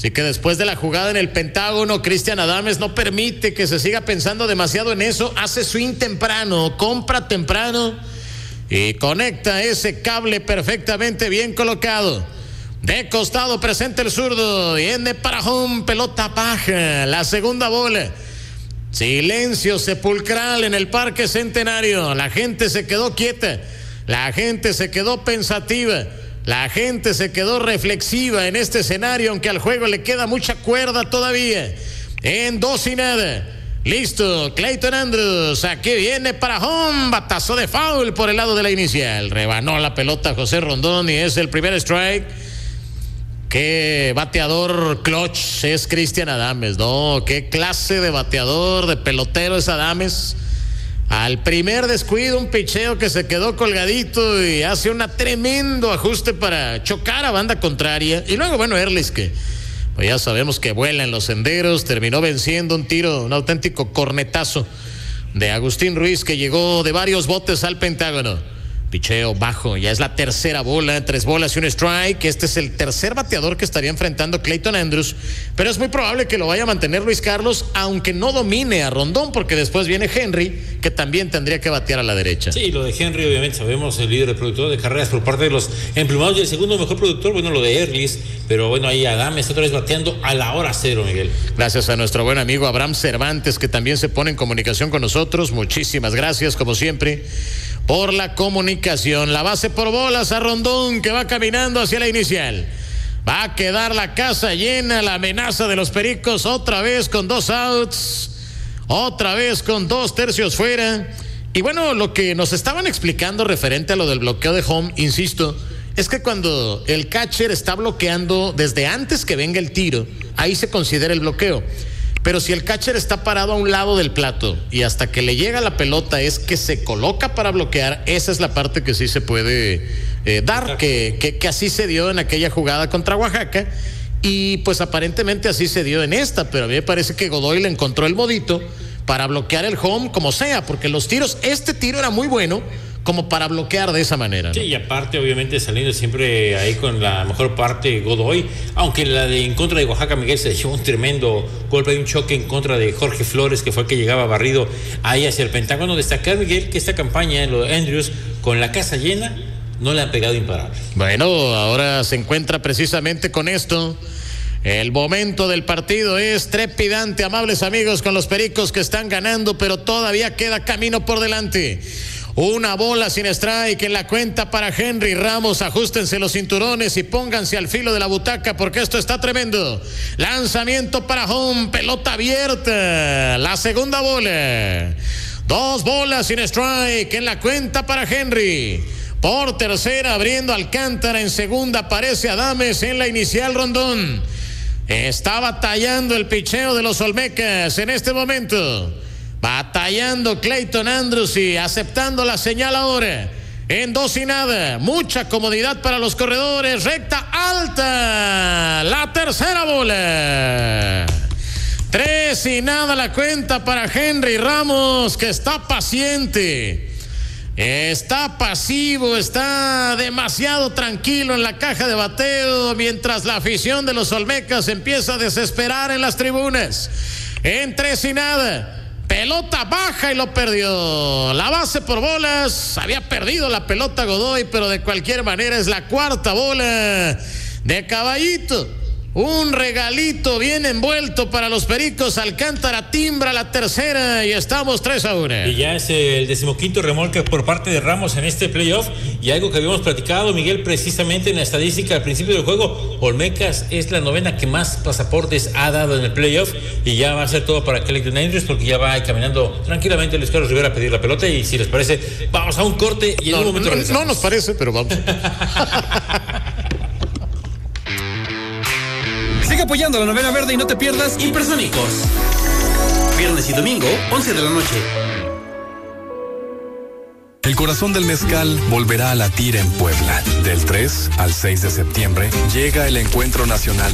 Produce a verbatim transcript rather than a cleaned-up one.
Así que después de la jugada en el Pentágono, Cristian Adames no permite que se siga pensando demasiado en eso. Hace swing temprano, compra temprano y conecta ese cable perfectamente bien colocado. De costado presenta el zurdo. Viene para home, pelota baja. La segunda bola. Silencio sepulcral en el Parque Centenario. La gente se quedó quieta. La gente se quedó pensativa. La gente se quedó reflexiva en este escenario, aunque al juego le queda mucha cuerda todavía. En dos y nada. Listo, Clayton Andrews. Aquí viene para home. Batazo de foul por el lado de la inicial. Rebanó la pelota José Rondón y es el primer strike. Qué bateador clutch es Cristian Adames, ¿no? Qué clase de bateador, de pelotero es Adames. Al primer descuido, un picheo que se quedó colgadito y hace un tremendo ajuste para chocar a banda contraria. Y luego, bueno, Erlis, que pues ya sabemos que vuela en los senderos, terminó venciendo un tiro, un auténtico cornetazo de Agustín Ruiz, que llegó de varios botes al Pentágono. Picheo bajo, ya es la tercera bola, tres bolas y un strike. Este es el tercer bateador que estaría enfrentando Clayton Andrews, pero es muy probable que lo vaya a mantener Luis Carlos, aunque no domine a Rondón, porque después viene Henry, que también tendría que batear a la derecha. Sí, lo de Henry, obviamente sabemos, el líder de productor de carreras por parte de los emplumados, y el segundo mejor productor, bueno, lo de Erlis, pero bueno, ahí Adames otra vez bateando a la hora cero, Miguel. Gracias a nuestro buen amigo Abraham Cervantes, que también se pone en comunicación con nosotros. Muchísimas gracias, como siempre, por la comunicación. La base por bolas a Rondón, que va caminando hacia la inicial. Va a quedar la casa llena. La amenaza de los Pericos otra vez con dos outs, otra vez con dos tercios fuera. Y bueno, lo que nos estaban explicando referente a lo del bloqueo de home, insisto, es que cuando el catcher está bloqueando desde antes que venga el tiro, ahí se considera el bloqueo. Pero si el catcher está parado a un lado del plato y hasta que le llega la pelota es que se coloca para bloquear, esa es la parte que sí se puede eh, dar, que, que, que así se dio en aquella jugada contra Oaxaca, y pues aparentemente así se dio en esta, pero a mí me parece que Godoy le encontró el modito para bloquear el home como sea, porque los tiros, este tiro era muy bueno como para bloquear de esa manera, ¿no? Sí, y aparte obviamente saliendo siempre ahí con la mejor parte Godoy, aunque la de en contra de Oaxaca, Miguel, se llevó un tremendo golpe de un choque en contra de Jorge Flores, que fue el que llegaba barrido ahí hacia el Pentágono. Destacar, Miguel, que esta campaña, lo de Andrews, con la casa llena, no le han pegado imparable. Bueno, ahora se encuentra precisamente con esto. El momento del partido es trepidante, amables amigos, con los Pericos que están ganando, pero todavía queda camino por delante. Una bola sin strike en la cuenta para Henry Ramos. Ajustense los cinturones y pónganse al filo de la butaca, porque esto está tremendo. Lanzamiento para home, pelota abierta. La segunda bola. Dos bolas sin strike en la cuenta para Henry. Por tercera, abriendo Alcántara. En segunda aparece Adames. En la inicial, Rondón. Está batallando el picheo de los Olmecas en este momento. Batallando Clayton Andrews y aceptando la señal ahora. En dos y nada. Mucha comodidad para los corredores. Recta alta. La tercera bola. Tres y nada la cuenta para Henry Ramos, que está paciente. Está pasivo, está demasiado tranquilo en la caja de bateo, mientras la afición de los Olmecas empieza a desesperar en las tribunas. En tres y nada. Pelota baja y lo perdió. La base por bolas. Había perdido la pelota Godoy, pero de cualquier manera es la cuarta bola de Caballito. Un regalito bien envuelto para los Pericos. Alcántara timbra la tercera y estamos tres a uno. Y ya es el decimoquinto remolque por parte de Ramos en este playoff. Y algo que habíamos platicado, Miguel, precisamente en la estadística al principio del juego, Olmecas es la novena que más pasaportes ha dado en el playoff. Y ya va a ser todo para Clayton Andrews, porque ya va caminando tranquilamente Luis Carlos Rivera a pedir la pelota. Y si les parece, vamos a un corte y en no, un momento no, no nos parece, pero vamos. Sigue apoyando la novena verde y no te pierdas Hipersónicos. Viernes y domingo, once de la noche. El corazón del mezcal volverá a latir en Puebla. Del tres al seis de septiembre llega el Encuentro Nacional